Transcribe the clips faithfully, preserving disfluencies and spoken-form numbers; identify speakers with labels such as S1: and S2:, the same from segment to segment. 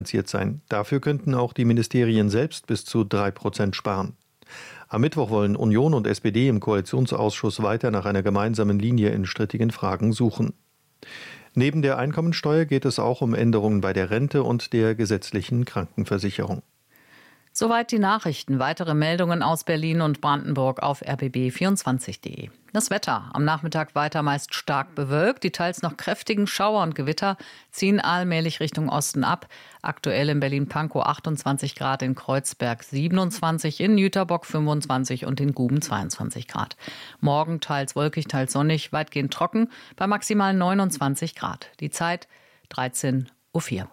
S1: sein. Dafür könnten auch die Ministerien selbst bis zu drei Prozent sparen. Am Mittwoch wollen Union und S P D im Koalitionsausschuss weiter nach einer gemeinsamen Linie in strittigen Fragen suchen. Neben der Einkommensteuer geht es auch um Änderungen bei der Rente und der gesetzlichen Krankenversicherung.
S2: Soweit die Nachrichten. Weitere Meldungen aus Berlin und Brandenburg auf r b b vierundzwanzig punkt de. Das Wetter. Am Nachmittag weiter meist stark bewölkt. Die teils noch kräftigen Schauer und Gewitter ziehen allmählich Richtung Osten ab. Aktuell in Berlin-Pankow achtundzwanzig Grad, in Kreuzberg siebenundzwanzig, in Jüterbock fünfundzwanzig und in Guben zweiundzwanzig Grad. Morgen teils wolkig, teils sonnig, weitgehend trocken bei maximal neunundzwanzig Grad. Die Zeit dreizehn Uhr vier.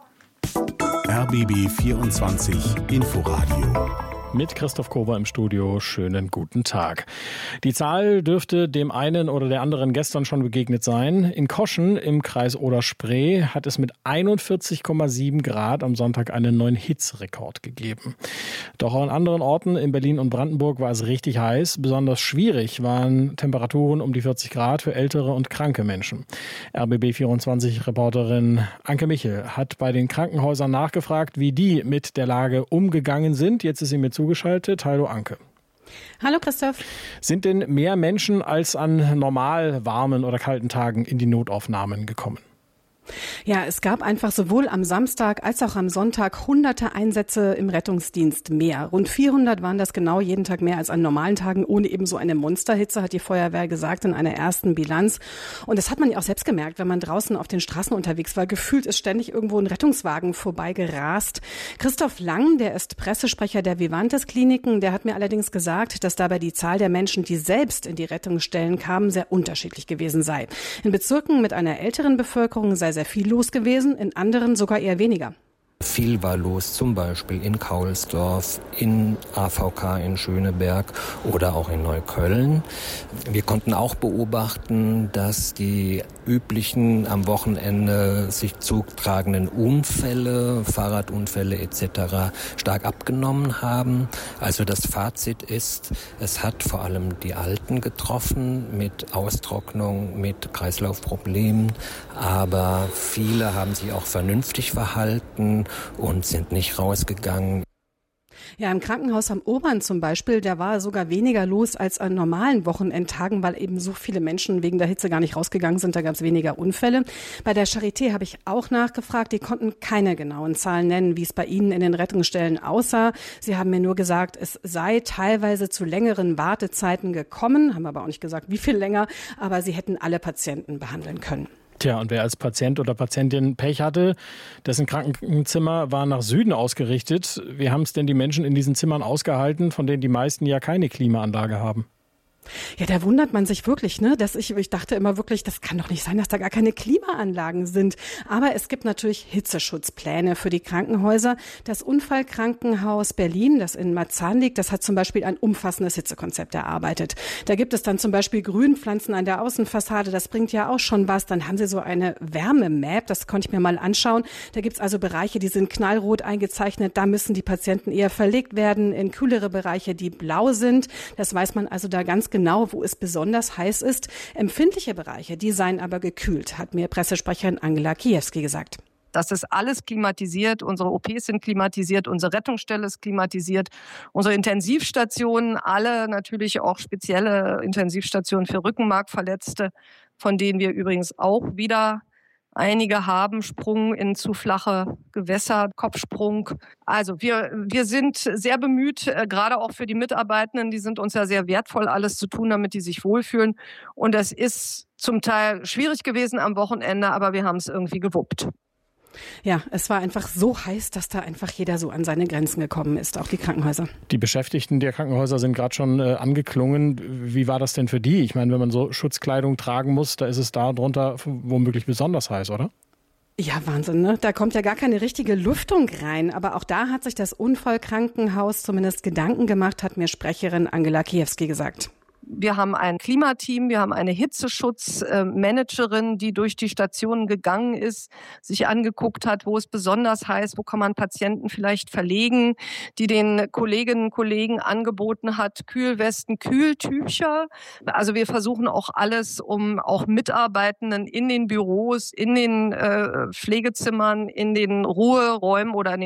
S3: R B B vierundzwanzig Inforadio.
S4: Mit Christoph Kober im Studio. Schönen guten Tag. Die Zahl dürfte dem einen oder der anderen gestern schon begegnet sein. In Koschen im Kreis Oder-Spree hat es mit einundvierzig Komma sieben Grad am Sonntag einen neuen Hitzerekord gegeben. Doch auch an anderen Orten in Berlin und Brandenburg war es richtig heiß. Besonders schwierig waren Temperaturen um die vierzig Grad für ältere und kranke Menschen. R B B vierundzwanzig-Reporterin Anke Michel hat bei den Krankenhäusern nachgefragt, wie die mit der Lage umgegangen sind. Jetzt ist sie mit zugeschaltet. Hallo Anke.
S5: Hallo Christoph.
S4: Sind denn mehr Menschen als an normal warmen oder kalten Tagen in die Notaufnahmen gekommen?
S5: Ja, es gab einfach sowohl am Samstag als auch am Sonntag hunderte Einsätze im Rettungsdienst mehr. Rund vierhundert waren das genau, jeden Tag mehr als an normalen Tagen, ohne eben so eine Monsterhitze, hat die Feuerwehr gesagt in einer ersten Bilanz. Und das hat man ja auch selbst gemerkt, wenn man draußen auf den Straßen unterwegs war. Gefühlt ist ständig irgendwo ein Rettungswagen vorbeigerast. Christoph Lang, der ist Pressesprecher der Vivantes Kliniken, der hat mir allerdings gesagt, dass dabei die Zahl der Menschen, die selbst in die Rettungsstellen kamen, sehr unterschiedlich gewesen sei. In Bezirken mit einer älteren Bevölkerung sei sehr viel los gewesen, in anderen sogar eher weniger.
S6: Viel war los, zum Beispiel in Kaulsdorf, in A V K in Schöneberg oder auch in Neukölln. Wir konnten auch beobachten, dass die üblichen am Wochenende sich zutragenden Unfälle, Fahrradunfälle et cetera stark abgenommen haben. Also das Fazit ist, es hat vor allem die Alten getroffen mit Austrocknung, mit Kreislaufproblemen, aber viele haben sich auch vernünftig verhalten und sind nicht rausgegangen.
S5: Ja, im Krankenhaus am Obern zum Beispiel, da war sogar weniger los als an normalen Wochenendtagen, weil eben so viele Menschen wegen der Hitze gar nicht rausgegangen sind. Da gab es weniger Unfälle. Bei der Charité habe ich auch nachgefragt. Die konnten keine genauen Zahlen nennen, wie es bei ihnen in den Rettungsstellen aussah. Sie haben mir nur gesagt, es sei teilweise zu längeren Wartezeiten gekommen, haben aber auch nicht gesagt, wie viel länger, aber sie hätten alle Patienten behandeln können.
S4: Tja, und wer als Patient oder Patientin Pech hatte, dessen Krankenzimmer war nach Süden ausgerichtet. Wie haben es denn die Menschen in diesen Zimmern ausgehalten, von denen die meisten ja keine Klimaanlage haben?
S5: Ja, da wundert man sich wirklich, ne, dass ich, ich dachte immer wirklich, das kann doch nicht sein, dass da gar keine Klimaanlagen sind. Aber es gibt natürlich Hitzeschutzpläne für die Krankenhäuser. Das Unfallkrankenhaus Berlin, das in Marzahn liegt, das hat zum Beispiel ein umfassendes Hitzekonzept erarbeitet. Da gibt es dann zum Beispiel Grünpflanzen an der Außenfassade, das bringt ja auch schon was. Dann haben sie so eine Wärmemap, das konnte ich mir mal anschauen. Da gibt's also Bereiche, die sind knallrot eingezeichnet, da müssen die Patienten eher verlegt werden in kühlere Bereiche, die blau sind. Das weiß man also da ganz genau. Genau, wo es besonders heiß ist. Empfindliche Bereiche, die seien aber gekühlt, hat mir Pressesprecherin Angela Kiewski gesagt.
S7: Das ist alles klimatisiert, unsere O Ps sind klimatisiert, unsere Rettungsstelle ist klimatisiert, unsere Intensivstationen, alle natürlich auch spezielle Intensivstationen für Rückenmarkverletzte, von denen wir übrigens auch wieder einige haben, Sprung in zu flache Gewässer, Kopfsprung. Also wir, wir sind sehr bemüht, äh, gerade auch für die Mitarbeitenden, die sind uns ja sehr wertvoll, alles zu tun, damit die sich wohlfühlen. Und es ist zum Teil schwierig gewesen am Wochenende, aber wir haben es irgendwie gewuppt.
S5: Ja, es war einfach so heiß, dass da einfach jeder so an seine Grenzen gekommen ist, auch die Krankenhäuser.
S4: Die Beschäftigten der Krankenhäuser sind gerade schon äh, angeklungen. Wie war das denn für die? Ich meine, wenn man so Schutzkleidung tragen muss, da ist es da drunter womöglich besonders heiß, oder?
S5: Ja, Wahnsinn, ne? Da kommt ja gar keine richtige Lüftung rein. Aber auch da hat sich das Unfallkrankenhaus zumindest Gedanken gemacht, hat mir Sprecherin Angela Kiewski gesagt.
S7: Wir haben ein Klimateam, wir haben eine Hitzeschutzmanagerin, die durch die Stationen gegangen ist, sich angeguckt hat, wo es besonders heiß, wo kann man Patienten vielleicht verlegen, die den Kolleginnen und Kollegen angeboten hat, Kühlwesten, Kühltücher. Also wir versuchen auch alles, um auch Mitarbeitenden in den Büros, in den äh, Pflegezimmern, in den Ruheräumen oder in den